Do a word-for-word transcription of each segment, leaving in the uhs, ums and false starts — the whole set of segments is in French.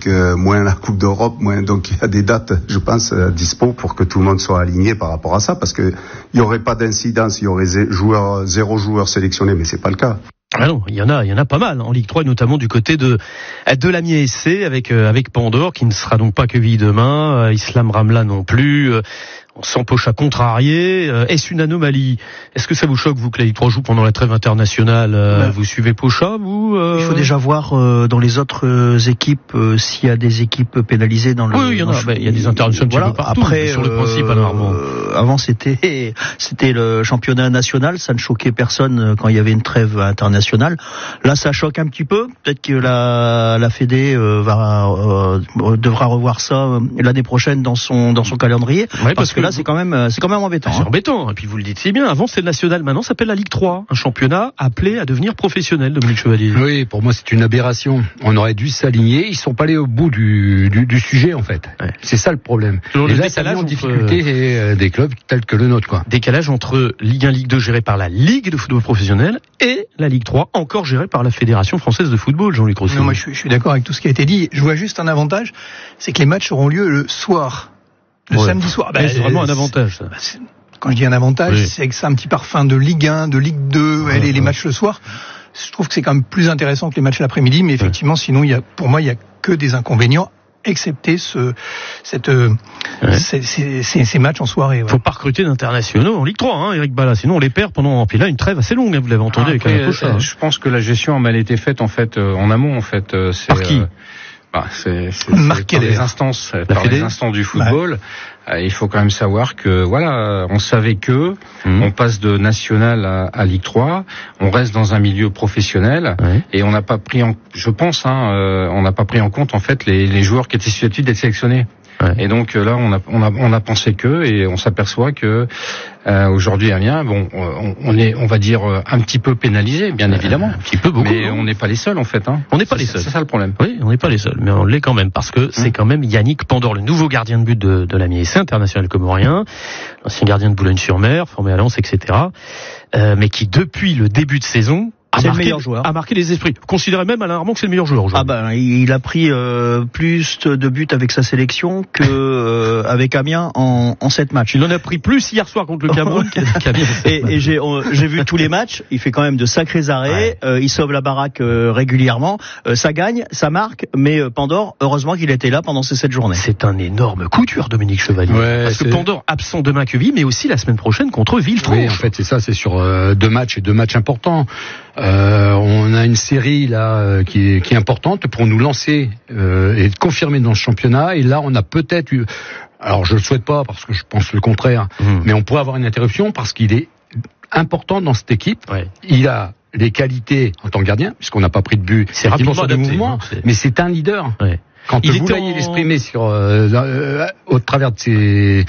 donc euh, moins la Coupe d'Europe, moins donc il y a des dates, je pense, euh, dispo pour que tout le monde soit aligné par rapport à ça, parce que il y aurait pas d'incidence, il y aurait zé- joueur, zéro joueur sélectionné, mais c'est pas le cas. Ah non, il y en a, il y en a pas mal en Ligue trois, notamment du côté de de l'Amiens S C avec euh, avec Pandore qui ne sera donc pas accueilli demain, euh, Islam Ramla non plus. Euh, on sent Pocha contrarié. Euh, est-ce une anomalie ? Est-ce que ça vous choque, vous, que la Ligue trois joue pendant la trêve internationale ? euh, ouais. Vous suivez Pocha, vous euh... Il faut déjà voir euh, dans les autres euh, équipes euh, s'il y a des équipes pénalisées dans le. Oui, il y en a. Le... Ben, il y a des internationaux voilà. un peu partout. Après, sur le euh, principe, apparemment. Euh, avant, c'était c'était le championnat national. Ça ne choquait personne quand il y avait une trêve internationale. Là, ça choque un petit peu. Peut-être que la la Fédé euh, va euh, devra revoir ça l'année prochaine dans son dans son calendrier. Ouais, parce, parce que, que là, c'est quand même c'est quand même embêtant. C'est hein. embêtant. Et puis vous le dites si bien. Avant, c'était le national. Maintenant, ça s'appelle la Ligue trois. Un championnat appelé à devenir professionnel, Dominique Chevalier. Oui, pour moi, c'est une aberration. On aurait dû s'aligner. Ils sont pas allés au bout du du, du sujet, en fait. Ouais. C'est ça le problème. Toujours et le là, ça met en entre... difficulté euh, des clubs tels que le nôtre, quoi. Décalage entre Ligue un, Ligue deux gérée par la Ligue de football professionnel et la Ligue trois encore gérée par la Fédération française de football, Jean-Luc Rossi. Non, moi, je suis, je suis d'accord avec tout ce qui a été dit. Je vois juste un avantage, c'est que les matchs auront lieu le soir, le ouais. samedi soir. Bah, c'est vraiment un avantage, ça. Bah, quand je dis un avantage, oui. c'est que c'est un petit parfum de Ligue un, de Ligue deux, ouais, les, ouais. les matchs le soir. Je trouve que c'est quand même plus intéressant que les matchs l'après-midi, mais effectivement, ouais. sinon, il y a, pour moi, il y a que des inconvénients, excepté ce, cette, ouais. ces, ces, ces, ces matchs en soirée. Ouais. Faut pas recruter d'internationaux en Ligue trois, hein, Eric Bala. Sinon, on les perd pendant, puis là, une trêve assez longue, hein, vous l'avez entendu ah, avec après, Alain Pocha. Euh, je pense que la gestion a mal été faite, en fait, euh, en amont, en fait. Euh, c'est, Par qui? Euh, Bah, c'est, c'est, c'est par les instances, la par Fédé. les instances du football. Ouais. Euh, il faut quand même savoir que voilà, on savait que mmh. on passe de national à, à Ligue trois, on reste dans un milieu professionnel ouais. et on n'a pas pris en, je pense, hein, euh, on n'a pas pris en compte en fait les, les joueurs qui étaient susceptibles d'être sélectionnés. Ouais. Et donc là, on a, on a, on a pensé que, et on s'aperçoit que euh, aujourd'hui, Amiens, bon, on, on est, on va dire un petit peu pénalisé, bien évidemment, un petit peu beaucoup, mais on n'est pas les seuls en fait. Hein. On n'est pas c'est, les seuls. C'est ça le problème. Oui, on n'est pas les seuls, mais on l'est quand même parce que c'est quand même Yannick Pandore, le nouveau gardien de but de, de l'Amiens S C, international comorien, l'ancien gardien de Boulogne-sur-Mer, formé à Lens, et cetera. Euh, mais qui depuis le début de saison A c'est marqué, le meilleur joueur. A marqué les esprits. Vous considérez même Alain Armand que c'est le meilleur joueur aujourd'hui. Ah ben, il a pris euh, plus de buts avec sa sélection que euh, avec Amiens en, en sept matchs. Il en a pris plus hier soir contre le Cameroun qu'Amiens. Et, et j'ai, on, j'ai vu tous les matchs. Il fait quand même de sacrés arrêts. Ouais. Euh, il sauve la baraque euh, régulièrement. Euh, ça gagne, ça marque. Mais euh, Pandore, heureusement qu'il était là pendant ces sept journées. C'est un énorme coup dur, Dominique Chevalier. Ouais, parce c'est... que Pandore absent demain Queville, mais aussi la semaine prochaine contre Villefranche. Oui, en fait, c'est ça. C'est sur euh, deux matchs et deux matchs importants. Euh, on a une série là euh, qui, est, qui est importante pour nous lancer euh, et confirmer dans ce championnat. Et là, on a peut-être eu, alors je le souhaite pas parce que je pense le contraire, mmh. mais on pourrait avoir une interruption parce qu'il est important dans cette équipe. Ouais. Il a les qualités en tant que gardien, puisqu'on n'a pas pris de but. C'est rapidement sur des mouvements, c'est... mais c'est un leader. Ouais. Quand il vous l'ayez en... l'exprimer sur euh, euh, au travers de ses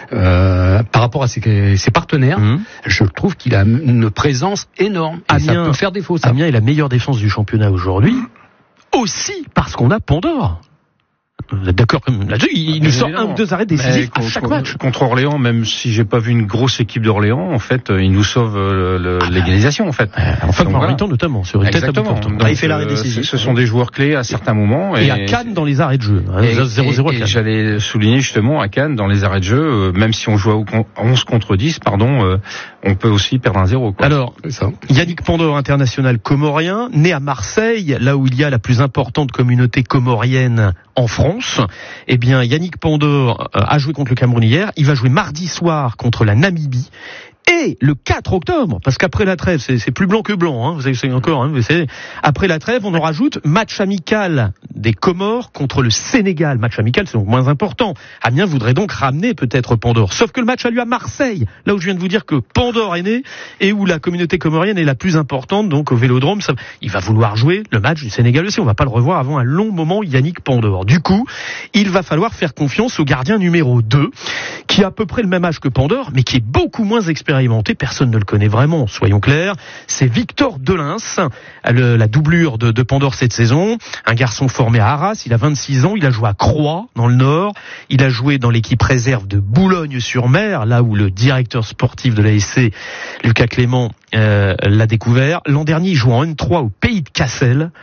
euh, par rapport à ses, ses partenaires, mmh. je trouve qu'il a une présence énorme. Et Amiens, ça peut faire défaut. Ça. Amiens est la meilleure défense du championnat aujourd'hui, mmh. aussi parce qu'on a Pandore. Vous êtes d'accord là-dessus? Il nous sort un ou deux arrêts décisifs à chaque match. Contre Orléans, même si j'ai pas vu une grosse équipe d'Orléans, en fait, il nous sauve le, le, ah l'égalisation, en fait. En fin de voilà. mi-temps, notamment, sur une Exactement. tête à bout. Donc, il fait l'arrêt décisif. Ce sont des joueurs clés à certains moments. Et, et à Cannes, dans les arrêts de jeu. zéro zéro et, et, et j'allais souligner justement à Cannes, dans les arrêts de jeu, même si on joue à onze contre dix, pardon, on peut aussi perdre un zéro. Quoi. Alors, ça. Yannick Pandore, international comorien, né à Marseille, là où il y a la plus importante communauté comorienne en France. Eh bien, Yannick Pandore a joué contre le Cameroun hier. Il va jouer mardi soir contre la Namibie. Et le quatre octobre, parce qu'après la trêve, c'est, c'est plus blanc que blanc, hein, vous savez encore, hein, vous savez, après la trêve, on en rajoute match amical des Comores contre le Sénégal. Match amical, c'est donc moins important. Amiens voudrait donc ramener peut-être Pandore. Sauf que le match a lieu à Marseille, là où je viens de vous dire que Pandore est né et où la communauté comorienne est la plus importante, donc au Vélodrome. Ça, il va vouloir jouer le match du Sénégal aussi. On va pas le revoir avant un long moment, Yannick Pandore. Du coup, il va falloir faire confiance au gardien numéro deux, qui a à peu près le même âge que Pandore, mais qui est beaucoup moins expérimenté. Personne ne le connaît vraiment, soyons clairs. C'est Victor Delins, le, la doublure de, de Pandore cette saison. Un garçon formé à Arras, il a vingt-six ans, il a joué à Croix, dans le Nord. Il a joué dans l'équipe réserve de Boulogne-sur-Mer, là où le directeur sportif de l'A S C, Lucas Clément, euh, l'a découvert. L'an dernier, il joue en N trois au Pays de Cassel.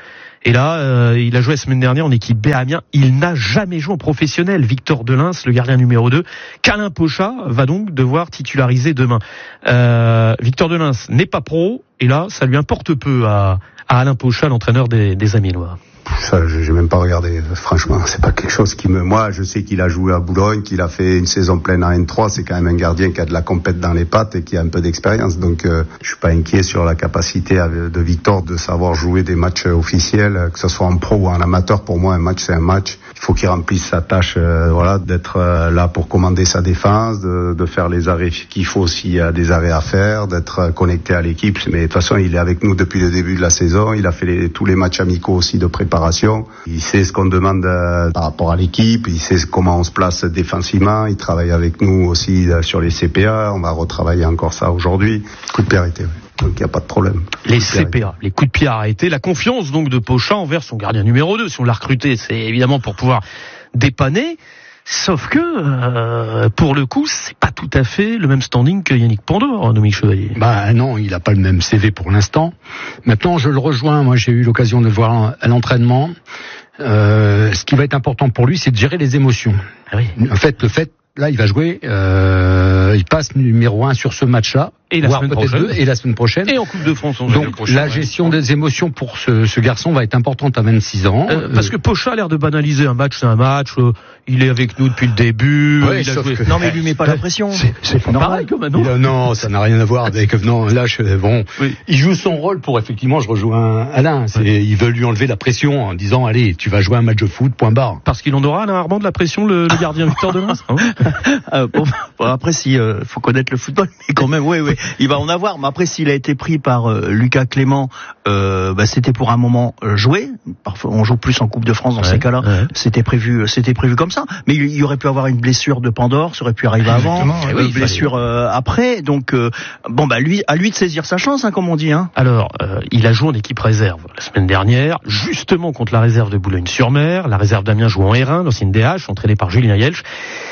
Et là, euh, il a joué la semaine dernière en équipe B à Amiens. Il n'a jamais joué en professionnel. Victor Delins, le gardien numéro deux. Qu'Alain Pochat va donc devoir titulariser demain. Euh, Victor Delins n'est pas pro. Et là, ça lui importe peu à, à Alain Pochat, l'entraîneur des, des Amiénois. Ça, j'ai même pas regardé. Franchement, c'est pas quelque chose qui me. Moi, je sais qu'il a joué à Boulogne, qu'il a fait une saison pleine en N trois. C'est quand même un gardien qui a de la compète dans les pattes et qui a un peu d'expérience. Donc, euh, je suis pas inquiet sur la capacité de Victor de savoir jouer des matchs officiels, que ce soit en pro ou en amateur. Pour moi, un match, c'est un match. Il faut qu'il remplisse sa tâche, euh, voilà, d'être euh, là pour commander sa défense, de, de faire les arrêts qu'il faut s'il y a des arrêts à faire, d'être connecté à l'équipe. Mais de toute façon, il est avec nous depuis le début de la saison. Il a fait les, tous les matchs amicaux aussi de préparation. Il sait ce qu'on demande euh, par rapport à l'équipe, il sait comment on se place défensivement, il travaille avec nous aussi euh, sur les C P A, on va retravailler encore ça aujourd'hui. Coup de pied arrêté, oui. Donc il n'y a pas de problème. Les C P A, les coups de pied arrêtés, la confiance donc de Pochat envers son gardien numéro deux. Si on l'a recruté, c'est évidemment pour pouvoir dépanner. Sauf que, euh, pour le coup, c'est pas tout à fait le même standing que Yannick Pandore, hein, Dominique Chevalier. Bah non, il a pas le même C V pour l'instant. Maintenant, je le rejoins. Moi, j'ai eu l'occasion de le voir à l'entraînement. Euh, ce qui va être important pour lui, c'est de gérer les émotions. Ah oui. En fait, le fait, là, il va jouer. Euh, il passe numéro un sur ce match-là. Et la semaine prochaine. Deux, et la semaine prochaine. Et en Coupe de France. Donc, prochain, la gestion ouais. des émotions pour ce, ce garçon va être importante à vingt-six ans. Euh, parce que Pochat a l'air de banaliser un match, c'est un match. Euh, il est avec nous depuis le début. Ouais, il a joué... que... Non, mais il lui met pas la pression. C'est, c'est pas normal, comme non. A, non, ça n'a rien à voir avec. Non, là, je, bon, oui. Il joue son rôle pour effectivement. Je rejoins Alain. C'est, ouais. Il veut lui enlever la pression en disant, allez, tu vas jouer un match de foot. Point barre. Parce qu'il en aura, Alain Armand, de la pression, le, le gardien Victor Delins. euh, bon, bon, après, si euh, faut connaître le football, mais quand même, oui, oui, il va en avoir. Mais après, s'il a été pris par euh, Lucas Clément, euh, bah, c'était pour un moment euh, joué. Parfois, on joue plus en Coupe de France dans ouais, ces cas-là. Ouais. C'était prévu, c'était prévu comme ça. Mais il y aurait pu avoir une blessure de Pandore, ça aurait pu arriver avant, une oui, blessure euh, après. Donc, euh, bon, bah lui, à lui de saisir sa chance, hein, comme on dit. Hein. Alors, euh, il a joué en équipe réserve la semaine dernière, justement contre la réserve de Boulogne-sur-Mer. La réserve d'Amiens joue en R un, l'ancienne D H, entraînée par Julien Yelch.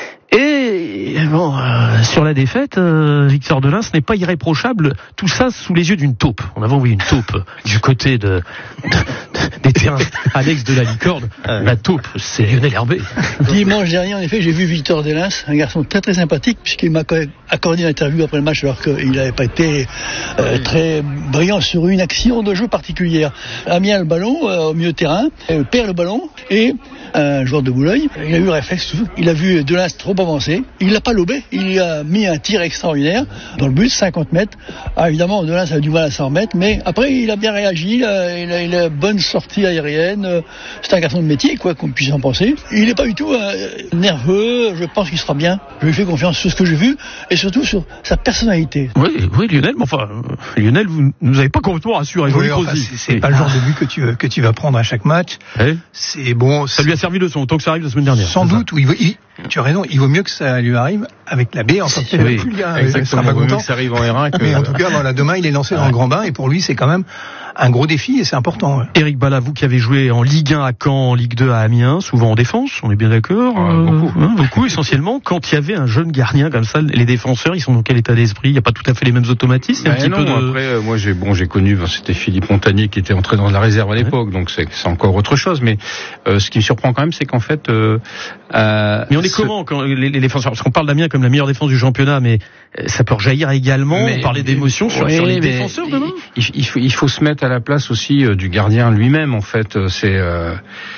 Et bon, euh, sur la défaite, euh, Victor Delins n'est pas irréprochable. Tout ça sous les yeux d'une taupe. On avait envoyé une taupe du côté de, de, de des terrains annexes de la Licorne. La taupe, c'est Lionel Herbet. Dimanche dernier, en effet, j'ai vu Victor Delins, un garçon très très sympathique, puisqu'il m'a accordé une interview après le match, alors qu'il n'avait pas été euh, très brillant sur une action de jeu particulière. Amiens le ballon euh, au milieu de terrain, il perd le ballon et un joueur de Boulogne, il a eu le réflexe, il a vu Delins trop avancé, il l'a pas lobé, il a mis un tir extraordinaire dans le but, cinquante mètres. Ah, évidemment, Delins a du mal à s'en remettre, mais après il a bien réagi, il a, il a, il a une bonne sortie aérienne, c'est un garçon de métier, quoi qu'on puisse en penser. Il n'est pas du tout euh, nerveux, je pense qu'il sera bien. Je lui fais confiance sur ce que j'ai vu et surtout sur sa personnalité. Oui, oui, Lionel, mais enfin, Lionel, vous nous avez pas complètement rassuré. Oui, enfin, c'est, c'est pas le genre de but que tu que tu vas prendre à chaque match. Oui. C'est bon. Ça lui a servi de leçon, tant que ça arrive la semaine dernière. Sans doute, oui. Il, tu as raison, il vaut mieux que ça lui arrive avec la B, enfin peut-être oui, plus le gars, il sera pas content. Que ça arrive en R un. Que... Mais en tout cas, voilà, demain il est lancé ouais. dans le grand bain et pour lui c'est quand même un gros défi et c'est important. Ouais. Éric Balla, vous qui avez joué en Ligue un à Caen, en Ligue deux à Amiens, souvent en défense, on est bien d'accord. Ah, euh, beaucoup, hein, beaucoup essentiellement. Quand il y avait un jeune gardien comme ça, les défenseurs, ils sont dans quel état d'esprit? Il n'y a pas tout à fait les mêmes automatismes. Ben un petit non, peu de... Après, euh, moi j'ai bon, j'ai connu, c'était Philippe Montagnier qui était entré dans la réserve à l'époque, ouais. donc c'est, c'est encore autre chose. Mais euh, ce qui me surprend quand même, c'est qu'en fait, euh, euh, mais on est ce... comment quand les, les défenseurs? Parce qu'on parle d'Amiens comme la meilleure défense du championnat, mais ça peut rejaillir également. Mais, on parlait d'émotion sur, ouais, sur les défenseurs demain. Il, il, faut, il faut se mettre à la place aussi du gardien lui-même. En fait, c'est euh,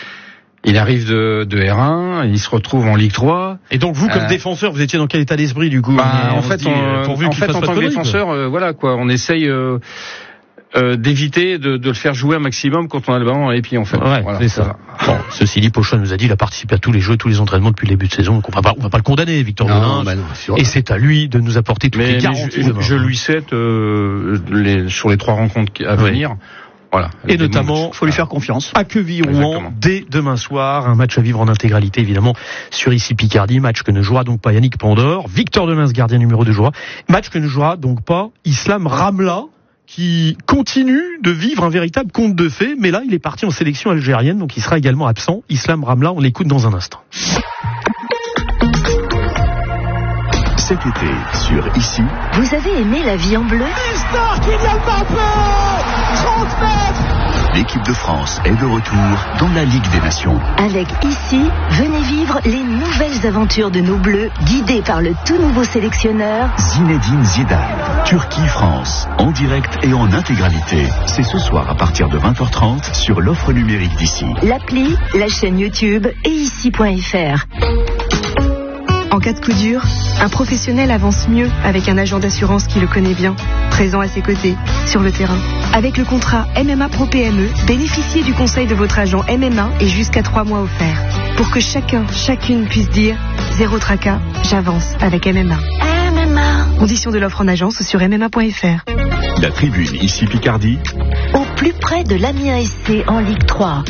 il arrive de, de R un, il se retrouve en Ligue trois. Et donc vous, comme euh, défenseur, vous étiez dans quel état d'esprit du coup? Bah, on En fait, dit, on, en, fait en tant que défenseur, euh, voilà quoi, on essaye. Euh, Euh, d'éviter de, de le faire jouer un maximum quand on a le ballon dans les pieds en fait. Ouais, voilà, c'est ça. ça. Bon, ceci dit, Pochat nous a dit il a participé à tous les jeux, tous les entraînements depuis le début de saison, donc on va pas, on va pas le condamner, Victor Delins. Bah et c'est à lui de nous apporter toutes mais, les garanties. Mais je, je lui souhaite euh, les, sur les trois rencontres à venir. Oui. Voilà. Et notamment, il faut lui faire confiance. À Queville-Rouen, dès demain soir, un match à vivre en intégralité, évidemment, sur ici Picardie, match que ne jouera donc pas Yannick Pandore, Victor Delins, gardien numéro deux jouera, match que ne jouera donc pas Islam Ramla, qui continue de vivre un véritable conte de fées, mais là, il est parti en sélection algérienne, donc il sera également absent. Islam Ramla, on l'écoute dans un instant. Cet été, sur Ici. Vous avez aimé La vie en bleu? L'histoire, Kylian Mbappé, trente mètres, l'équipe de France est de retour dans la Ligue des Nations. Avec Ici, venez vivre les nouvelles aventures de nos Bleus, guidés par le tout nouveau sélectionneur Zinedine Zidane. Turquie-France, en direct et en intégralité. C'est ce soir à partir de vingt heures trente sur l'offre numérique d'Ici. L'appli, la chaîne YouTube et ici point f r. En cas de coup dur, un professionnel avance mieux avec un agent d'assurance qui le connaît bien, présent à ses côtés, sur le terrain. Avec le contrat M M A Pro P M E, bénéficiez du conseil de votre agent M M A et jusqu'à trois mois offerts. Pour que chacun, chacune puisse dire « Zéro tracas, j'avance avec M M A ». M M A. Conditions de l'offre en agence sur m m a point f r. La tribune ici Picardie. Au plus près de l'Amiens S C en Ligue trois.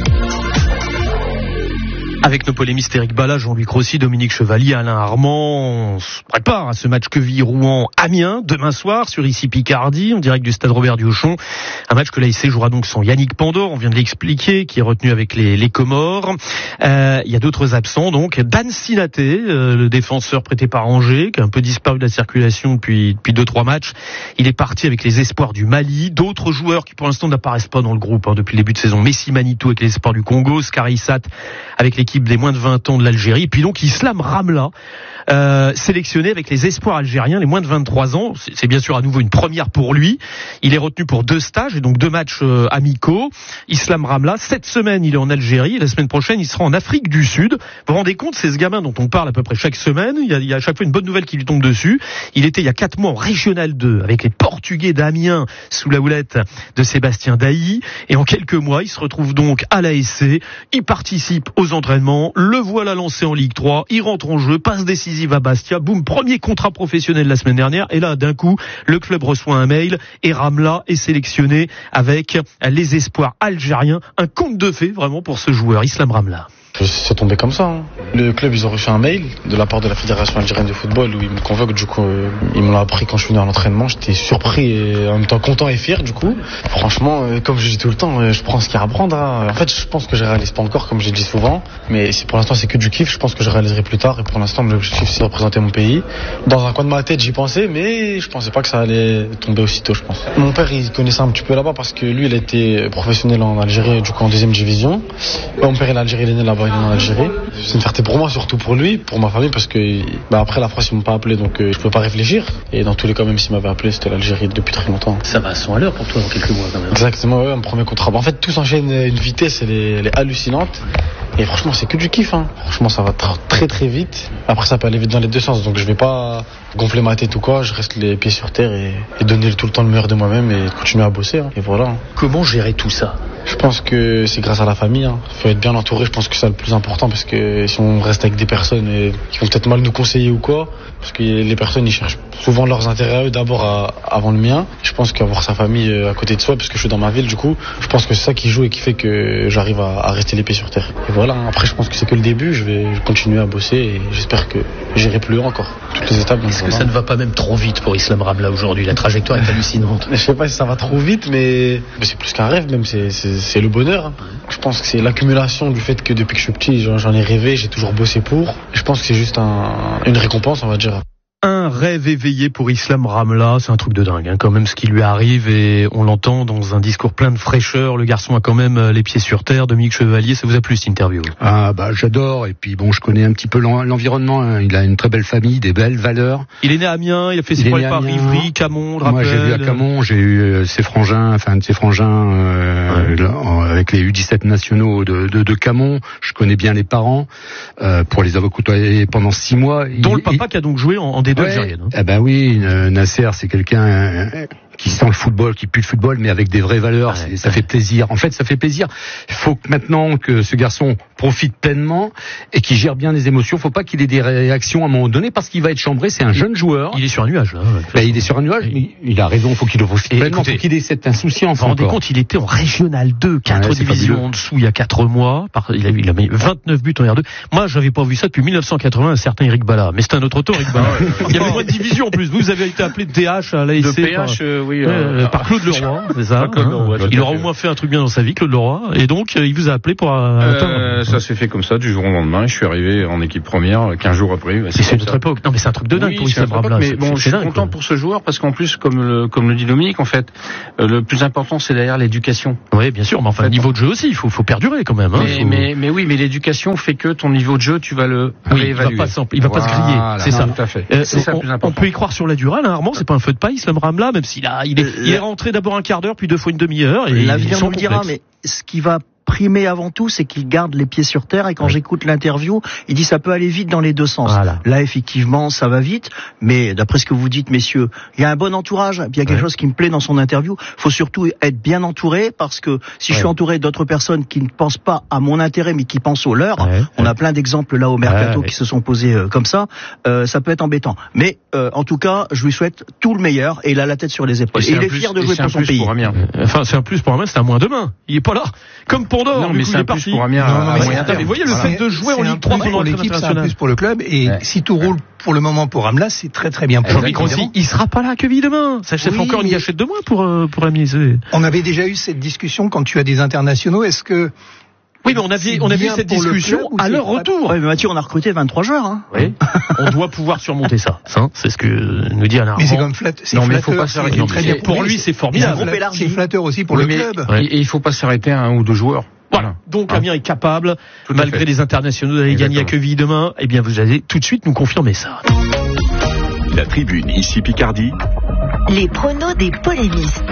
Avec nos polémistes Eric Bala, Jean-Louis Crossi, Dominique Chevalier, Alain Armand, on se prépare à ce match Queville-Rouen-Amiens, demain soir sur Ici Picardie, en direct du stade Robert Diochon. Un match que l'A S C jouera donc sans Yannick Pandor, on vient de l'expliquer, qui est retenu avec les, les Comores. Euh, il y a d'autres absents, donc. Dan Sinaté, euh, le défenseur prêté par Angers, qui a un peu disparu de la circulation depuis, depuis deux, trois matchs. Il est parti avec les espoirs du Mali. D'autres joueurs qui pour l'instant n'apparaissent pas dans le groupe, hein, depuis le début de saison. Messi Manitou avec les espoirs du Congo, Scarissat avec l'équipe des moins de vingt ans de l'Algérie, et puis donc Islam Ramla, euh, sélectionné avec les espoirs algériens, les moins de vingt-trois ans. C'est, c'est bien sûr à nouveau une première pour lui. Il est retenu pour deux stages et donc deux matchs euh, amicaux. Islam Ramla, cette semaine il est en Algérie, et la semaine prochaine il sera en Afrique du Sud. Vous vous rendez compte, c'est ce gamin dont on parle à peu près chaque semaine, il y a, il y a à chaque fois une bonne nouvelle qui lui tombe dessus. Il était il y a quatre mois en Régional deux avec les Portugais d'Amiens sous la houlette de Sébastien Dailly, et en quelques mois il se retrouve donc à l'A S C, il participe aux entraînements, le voilà lancé en Ligue trois, il rentre en jeu, passe décisive à Bastia, boum, premier contrat professionnel la semaine dernière, et là d'un coup le club reçoit un mail et Ramla est sélectionné avec les espoirs algériens. Un conte de fées vraiment pour ce joueur, Islam Ramla. C'est tombé comme ça. Hein. Le club, ils ont reçu un mail de la part de la Fédération algérienne de football où ils me convoquent. Du coup, euh, ils me l'ont appris quand je suis venu à l'entraînement. J'étais surpris et en même temps content et fier. Du coup, franchement, euh, comme je dis tout le temps, euh, je prends ce qu'il y a à apprendre. Hein. En fait, je pense que je réalise pas encore, comme je dis souvent. Mais si pour l'instant, c'est que du kiff. Je pense que je réaliserai plus tard. Et pour l'instant, l'objectif, c'est de représenter mon pays. Dans un coin de ma tête, j'y pensais, mais je pensais pas que ça allait tomber aussitôt, je pense. Mon père, il connaissait un petit peu là-bas parce que lui, il était professionnel en Algérie, du coup en deuxième division. Mon père, il est algérien, il est né là-bas. Il est en Algérie. C'est une fierté pour moi, surtout pour lui, pour ma famille, parce que bah, après la France ils m'ont pas appelé, donc euh, je peux pas réfléchir. Et dans tous les cas, même s'ils m'avaient appelé, c'était l'Algérie depuis très longtemps. Ça va à cent à l'heure pour toi dans quelques mois quand même. Exactement, ouais, un premier contrat. En fait, tout s'enchaîne à une vitesse, elle est, elle est hallucinante. Et franchement, c'est que du kiff. Hein. Franchement, ça va tr- très très vite. Après, ça peut aller vite dans les deux sens, donc je vais pas gonfler ma tête ou quoi. Je reste les pieds sur terre et, et donner tout le temps le meilleur de moi-même et continuer à bosser. Hein. Et voilà. Comment gérer tout ça ? Je pense que c'est grâce à la famille. Hein. Faut être bien entouré. Je pense que c'est le plus important parce que si on reste avec des personnes qui vont peut-être mal nous conseiller ou quoi, parce que les personnes ils cherchent souvent leurs intérêts à eux d'abord à, avant le mien. Je pense qu'avoir sa famille à côté de soi, parce que je suis dans ma ville, du coup, je pense que c'est ça qui joue et qui fait que j'arrive à, à rester les pieds sur terre. Et voilà. Après, je pense que c'est que le début. Je vais continuer à bosser et j'espère que j'irai plus loin encore. Toutes les étapes. Est-ce que ça ne va pas même trop vite pour Islam Ramla aujourd'hui ? La trajectoire est hallucinante. Je sais pas si ça va trop vite, mais, mais c'est plus qu'un rêve. Même c'est, c'est, c'est le bonheur. Hein. Je pense que c'est l'accumulation du fait que depuis que je suis petit, j'en, j'en ai rêvé, j'ai toujours bossé pour. Je pense que c'est juste un, une récompense, on va dire. Un rêve éveillé pour Islam Ramla, c'est un truc de dingue, hein, quand même ce qui lui arrive, et on l'entend dans un discours plein de fraîcheur. Le garçon a quand même les pieds sur terre. Dominique Chevalier, ça vous a plu cette interview ? Ah bah j'adore, et puis bon, je connais un petit peu l'environnement, hein. Il a une très belle famille, des belles valeurs. Il est né à Amiens, il a fait ses premiers pas à Rivry, Camon, je Moi rappelle. j'ai vu à Camon, j'ai eu euh, ses frangins, enfin de ses frangins euh, ouais. là, avec les U dix-sept nationaux de, de, de Camon. Je connais bien les parents euh, pour les avoir côtoyés pendant six mois. Dont il, le papa il... qui a donc joué en, en D deux algérienne. Ouais, eh ben oui, Nasser, c'est quelqu'un euh, qui sent le football, qui pue le football, mais avec des vraies valeurs. Ouais, ça ouais. fait plaisir. En fait, ça fait plaisir. Il faut que maintenant que ce garçon profite pleinement et qu'il gère bien les émotions. Faut pas qu'il ait des réactions à un moment donné parce qu'il va être chambré. C'est un il, jeune joueur. Il est sur un nuage là. Ben, il est sur un nuage. Il, il a raison. Faut qu'il le profite pleinement. Écoutez, faut qu'il ait cette insouciance. Vous vous rendez compte, il était en Régional deux, quatre ouais, divisions en dessous il y a quatre mois. Il a, il a mis vingt-neuf buts en R deux. Moi, j'avais pas vu ça depuis mille neuf cent quatre-vingts. Un certain Eric Bala, mais c'est un autre auteur, Eric Bala. Il y avait moins de divisions en plus. Vous avez été appelé de T H à l'A S C. De P H, euh, oui. oui, euh, par Claude Leroy, c'est ça. Claude hein. Leroy, il aura au moins fait un truc bien dans sa vie, Claude Leroy, et donc euh, il vous a appelé pour. Euh, euh, ça s'est fait comme ça du jour au lendemain. Je suis arrivé en équipe première quinze jours après. Bah, c'est, c'est notre époque. Non, mais c'est un truc de dingue oui, pour Issam Ramla. Mais bon, je suis dingue, content quoi. Pour ce joueur parce qu'en plus, comme le, comme le dit Dominique, en fait, euh, le plus important c'est derrière l'éducation. Oui, bien sûr, mais enfin, le niveau de jeu aussi, il faut, faut perdurer quand même. Hein, mais, faut... mais, mais oui, mais l'éducation fait que ton niveau de jeu, tu vas le oui, réévaluer. Il va pas, il va voilà, pas se griller. C'est non, ça. Tout à fait. Euh, c'est on, ça le plus important. On peut y croire sur la durée, hein, Armand. C'est pas un feu de paille, Issam Ramla, même s'il a, il est, euh, il est rentré d'abord un quart d'heure, puis deux fois une demi-heure. Et l'avenir nous le dira, mais ce qui va primer avant tout, c'est qu'il garde les pieds sur terre et quand oui. j'écoute l'interview, il dit ça peut aller vite dans les deux sens. Voilà. Là, effectivement, ça va vite, mais d'après ce que vous dites, messieurs, il y a un bon entourage, puis il y a quelque ouais. chose qui me plaît dans son interview. Faut surtout être bien entouré parce que si ouais. je suis entouré d'autres personnes qui ne pensent pas à mon intérêt mais qui pensent au leur, ouais. on a plein d'exemples là au mercato ouais. qui se sont posés euh, comme ça, euh, ça peut être embêtant. Mais euh, en tout cas, je lui souhaite tout le meilleur et il a la tête sur les épaules. Et, et il est plus, fier de jouer pour son pays. Pour enfin, c'est un plus pour Amiens, c'est un moins demain. Il est pas là. Comme Pondor, non, mais c'est un plus pour Amiens. Non, non, mais, mais vous voyez le voilà. fait de jouer en Ligue trois pour l'équipe, c'est un plus pour le club. Et ouais. si tout roule pour le moment pour Ramla, c'est très très bien pour lui. Il sera pas là à Quevilly demain. Ça fait oui, encore une gâchette de moins pour pour Amiens. On avait déjà eu cette discussion quand tu as des internationaux. Est-ce que oui, mais on avait, on avait eu cette discussion à leur retour. Oui, mais Mathieu, on a recruté vingt-trois joueurs, hein. Oui. On doit pouvoir surmonter ça. Hein, c'est ce que nous dit Alain. Mais c'est comme flat, c'est non, mais il faut pas s'arrêter. Très bien. Pour lui, c'est formidable. C'est flatteur aussi pour oui, le club. Et, et il faut pas s'arrêter à un ou deux joueurs. Voilà. Donc ah. Amiens est capable, tout malgré les internationaux, d'aller gagner à Quevilly demain. Eh bien, vous allez tout de suite nous confirmer ça. La tribune, ici Picardie. Les pronos des polémistes.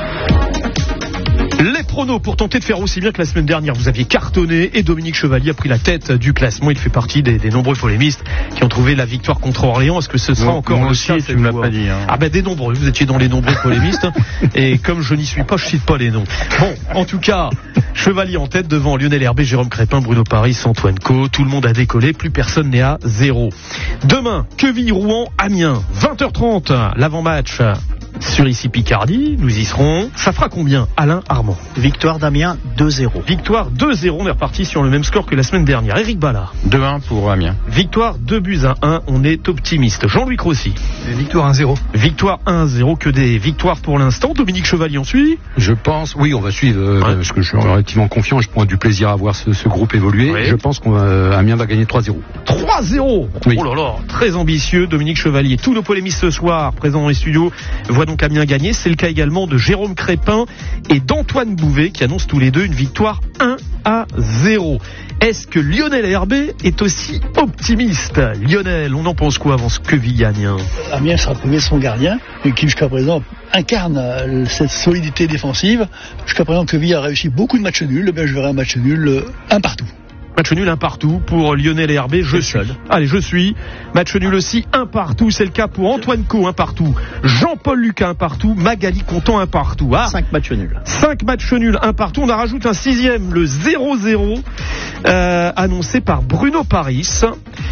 Les pronos pour tenter de faire aussi bien que la semaine dernière. Vous aviez cartonné et Dominique Chevalier a pris la tête du classement. Il fait partie des, des nombreux polémistes qui ont trouvé la victoire contre Orléans. Est-ce que ce sera moi, encore moi le aussi, tu me l'as pas dit. Hein. Ah ben des nombreux. Vous étiez dans les nombreux polémistes. Et comme je n'y suis pas, je cite pas les noms. Bon, en tout cas, Chevalier en tête devant Lionel Herbé, Jérôme Crépin, Bruno Paris, Antoine Co. Tout le monde a décollé. Plus personne n'est à zéro. Demain, Quevilly, Rouen, Amiens. vingt heures trente, l'avant-match. Sur ici Picardie, nous y serons. Ça fera combien, Alain Armand? Victoire d'Amiens deux zéro. Victoire deux zéro, on est reparti sur le même score que la semaine dernière. Éric Ballard. deux un pour Amiens. Victoire deux buts à un, on est optimiste. Jean-Louis Crossi. Victoire un zéro. Victoire un zéro, que des victoires pour l'instant. Dominique Chevalier, on suit? Je pense, oui, on va suivre, euh, ouais. parce que je suis relativement confiant, je prends du plaisir à voir ce, ce groupe évoluer. Oui. Je pense qu'Amiens va gagner trois zéro. trois zéro oui. Oh là là, très ambitieux. Dominique Chevalier. Tous nos polémistes ce soir, présents dans les studios, voient donc Amiens gagner. C'est le cas également de Jérôme Crépin et d'Antoine Bouvet qui annoncent tous les deux une victoire un à zéro. Est-ce que Lionel Herbé est aussi optimiste? Lionel, on en pense quoi avant ce Quevilly Amiens? Amiens sera premier son gardien, qui jusqu'à présent incarne cette solidité défensive. Jusqu'à présent, Quevilly a réussi beaucoup de matchs nuls. Ben, je verrai un match nul, un partout. Match nul, un partout pour Lionel Herbé, je suis. Allez, je suis. Match nul aussi, un partout. C'est le cas pour Antoine Co, un partout. Jean-Paul Lucas, un partout. Magali Contant, un partout. Ah, cinq matchs nuls. Cinq matchs nuls, un partout. On en rajoute un sixième, le zéro zéro, euh, annoncé par Bruno Paris.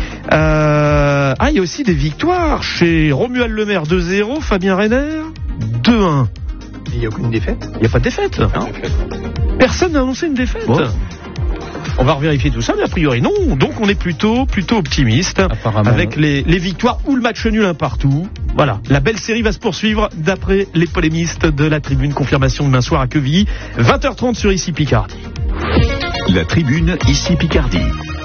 Euh, ah, il y a aussi des victoires chez Romuald Lemaire, deux zéro. Fabien Renner, deux un. Il n'y a aucune défaite? Il n'y a pas de défaite. Hein. Personne n'a annoncé une défaite. Oh. On va revérifier tout ça, mais a priori non. Donc on est plutôt plutôt optimiste avec les, les victoires ou le match nul un partout. Voilà, la belle série va se poursuivre d'après les polémistes de la tribune. Confirmation demain soir à Quevilly, vingt heures trente sur ici Picardie. La tribune ici Picardie.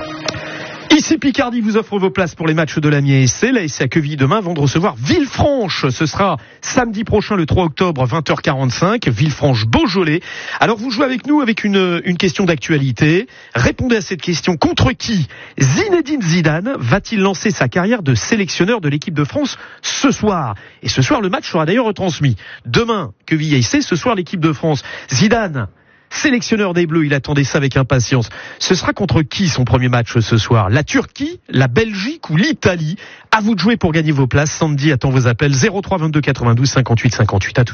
Ici Picardie vous offre vos places pour les matchs de l'Amiens S C. L'A S C à Quevilly demain vont recevoir Villefranche. Ce sera samedi prochain le trois octobre vingt heures quarante-cinq. Villefranche-Beaujolais. Alors vous jouez avec nous avec une, une question d'actualité. Répondez à cette question. Contre qui Zinedine Zidane va-t-il lancer sa carrière de sélectionneur de l'équipe de France ce soir? Et ce soir le match sera d'ailleurs retransmis. Demain Quevilly S C, ce soir l'équipe de France. Zidane, sélectionneur des Bleus, il attendait ça avec impatience. Ce sera contre qui son premier match ce soir? La Turquie, la Belgique ou l'Italie? À vous de jouer pour gagner vos places. Sandy attend vos appels zéro trois vingt-deux quatre-vingt-douze cinquante-huit cinquante-huit. À tout